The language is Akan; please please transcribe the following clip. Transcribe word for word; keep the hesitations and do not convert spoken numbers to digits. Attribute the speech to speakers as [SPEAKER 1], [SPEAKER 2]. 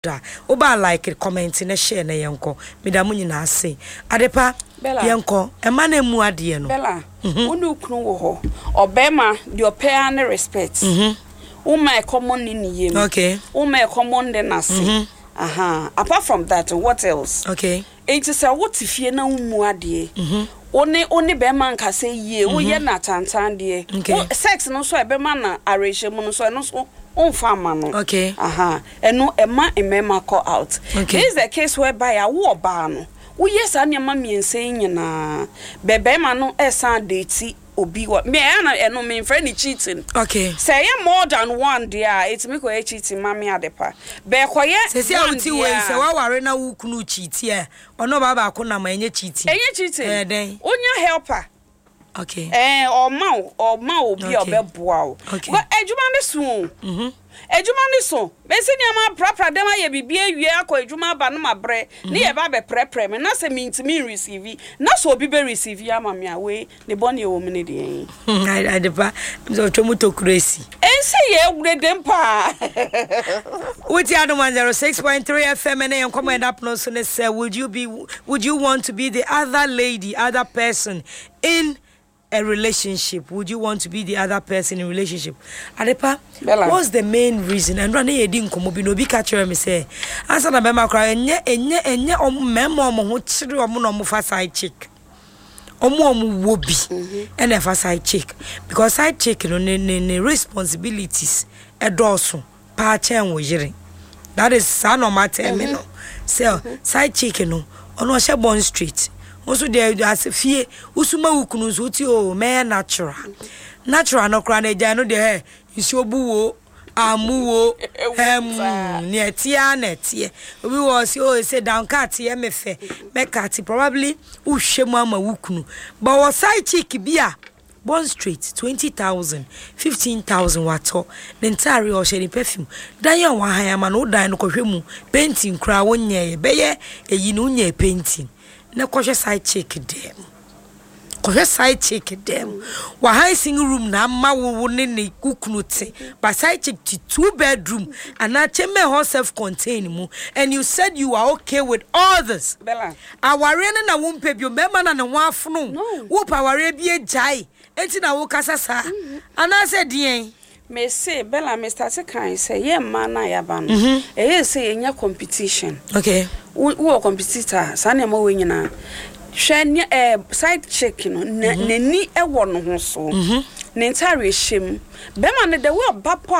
[SPEAKER 1] Oba like comment na share na yenko. Medamu nyina ase. Adepa yenko. Ema na emu ade no.
[SPEAKER 2] Bella. Wonu kunu wo ho. Obema the opea na respect. Mhm. Uma e common ni niyem.
[SPEAKER 1] Okay.
[SPEAKER 2] Uma e common de na se. Aha. Apart from that, what else?
[SPEAKER 1] Okay.
[SPEAKER 2] It is a what if ye na umu ade. Mhm. Oni oni be man ka say ye, wo ye na tantan de. Sex no so e be man na arrange mu no so no so on farmer no.
[SPEAKER 1] Okay.
[SPEAKER 2] Aha. Eno e ma e mema call out.
[SPEAKER 1] Okay.
[SPEAKER 2] This is the case whereby a wo ba no. Wo yes anya ma miense nyina. Be be ma no e san date obi wa. Me na eno me friend cheating.
[SPEAKER 1] Okay.
[SPEAKER 2] Say more than one there, it's me ko e cheating mami adepa. Be koye.
[SPEAKER 1] Say say uti we say wa ware na wo kunu cheat e. Ono baba ko na ma enye cheating.
[SPEAKER 2] Enye cheating.
[SPEAKER 1] Eh den.
[SPEAKER 2] Onya helper.
[SPEAKER 1] Okay.
[SPEAKER 2] Eh o ma o ma obi obeboa o.
[SPEAKER 1] Okay.
[SPEAKER 2] But ejuma ne so. Mhm. Ejuma ne so. Be se ni ama prapra dem aye bibia wie akọ ejuma ba no mabre. Ne ye ba be prepre me na se me ntimi receive. Na so obi be receive ama me awe ne bone e wo me ne de.
[SPEAKER 1] I I depa. So chomu to crazy.
[SPEAKER 2] Ense ye ewure dem pa.
[SPEAKER 1] Uti ado one oh six point three F M and am comment up no so say would you be would you want to be the other lady, other person in a relationship? Would you want to be the other person in a relationship? Adepa, what's the main reason? And run a din komo bi no bi catcher me say. Answer na be ma cry enye enye enye omo memo omo ho chiri omo no mo fa side chick. Omo omo wo bi and fa side chick because side chick no ne ne responsibilities edoso pa chen wo yire. That is son of my tell me no. So side chick no ono she born street. Also there as fie usuma ukunu so ti o me natural. Natural no kra na ja no de he isi obuwo amuwo em ne etia na etie. Obi wo si o say down cat ye me fe. Me cat probably uhwemu ama ukunu. But was side chick bia Bond Street twenty thousand, fifteen thousand wato. Nentari o sheni perfume. Dan ya wa han ama no dan no kohwemu painting kra wonye be ye eyi no nya painting. Na kohwe side chick dem. Kohwe side chick dem. Wa high single room na ma wo ne ne kukunu te. But side chick to two bedroom and na cheme ho self contained mu. And you said you are okay with others.
[SPEAKER 2] Bella.
[SPEAKER 1] Aware na wo mpe bi o mema na ne ho afono. Wo pa aware bi ejai. Enti na wo kasa sa. Ana se dien.
[SPEAKER 2] Me say Bella me start kan say ye man na ya ba no. Eh say enya competition.
[SPEAKER 1] Okay.
[SPEAKER 2] Wo competitor sa na ma we nyina. Hwe eh side chick no nani e wo no ho so. Ne ntare hyem. Be ma ne de wo ba